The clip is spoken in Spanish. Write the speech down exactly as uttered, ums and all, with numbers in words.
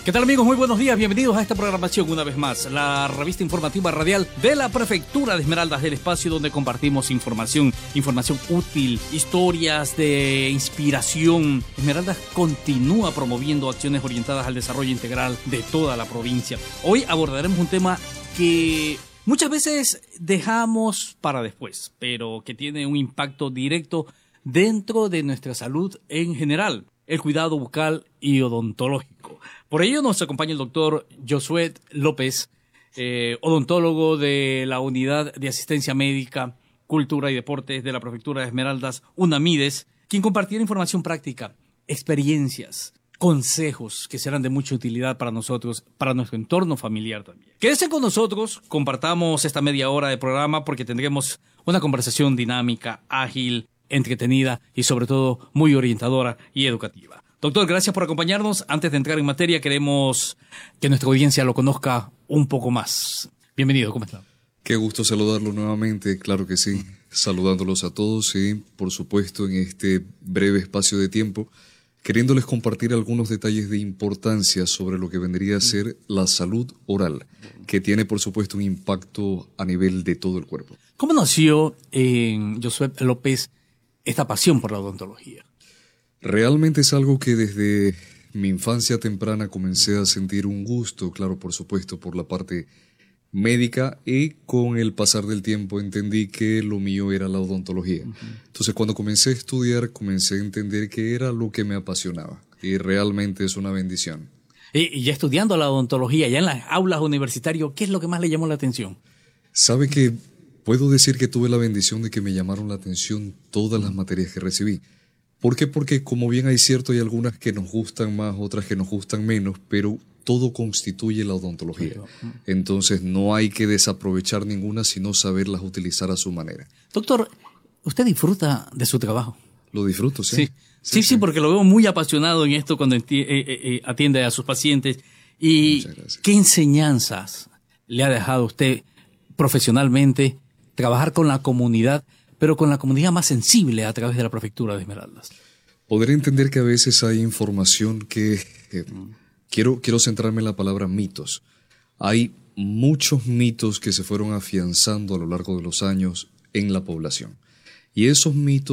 ¿Qué tal, amigos? Muy buenos días, bienvenidos a esta programación una vez más, la revista informativa radial de la Prefectura de Esmeraldas del Espacio, donde compartimos información, información útil, historias de inspiración. Esmeraldas continúa promoviendo acciones orientadas al desarrollo integral de toda la provincia. Hoy abordaremos un tema que muchas veces dejamos para después, pero que tiene un impacto directo dentro de nuestra salud en general: el cuidado bucal y odontológico. Por ello nos acompaña el doctor Josué López, eh, odontólogo de la Unidad de Asistencia Médica, Cultura y Deportes de la Prefectura de Esmeraldas, UNAMIDES, quien compartirá información práctica, experiencias, consejos que serán de mucha utilidad para nosotros, para nuestro entorno familiar también. Quédense con nosotros, compartamos esta media hora de programa porque tendremos una conversación dinámica, ágil, entretenida y sobre todo muy orientadora y educativa. Doctor, gracias por acompañarnos. Antes de entrar en materia, queremos que nuestra audiencia lo conozca un poco más. Bienvenido, ¿cómo está? Qué gusto saludarlo nuevamente, claro que sí. Saludándolos a todos y, por supuesto, en este breve espacio de tiempo, queriéndoles compartir algunos detalles de importancia sobre lo que vendría a ser la salud oral, que tiene, por supuesto, un impacto a nivel de todo el cuerpo. ¿Cómo nació en Josué López esta pasión por la odontología? Realmente es algo que desde mi infancia temprana comencé a sentir un gusto, claro, por supuesto, por la parte médica, y con el pasar del tiempo entendí que lo mío era la odontología. Uh-huh. Entonces, cuando comencé a estudiar, comencé a entender que era lo que me apasionaba, y realmente es una bendición. Y, y ya estudiando la odontología, ya en las aulas universitarias, ¿qué es lo que más le llamó la atención? Sabe que puedo decir que tuve la bendición de que me llamaron la atención todas las materias que recibí. ¿Por qué? Porque, como bien hay cierto, hay algunas que nos gustan más, otras que nos gustan menos, pero todo constituye la odontología. Entonces no hay que desaprovechar ninguna, sino saberlas utilizar a su manera. Doctor, ¿usted disfruta de su trabajo? Lo disfruto, sí. Sí, sí, sí, sí, sí, porque lo veo muy apasionado en esto cuando atiende a sus pacientes. ¿Y qué enseñanzas le ha dejado a usted profesionalmente trabajar con la comunidad, pero con la comunidad más sensible a través de la Prefectura de Esmeraldas? Poder entender que a veces hay información que... Eh, quiero, quiero centrarme en la palabra mitos. Hay muchos mitos que se fueron afianzando a lo largo de los años en la población. Y esos mitos